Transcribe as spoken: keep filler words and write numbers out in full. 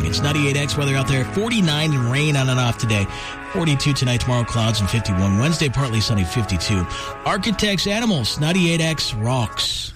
morning. It's ninety-eight X weather out there. forty-nine and rain on and off today. forty-two tonight, tomorrow clouds and fifty-one. Wednesday partly sunny, fifty-two. Architects Animals, ninety-eight X rocks.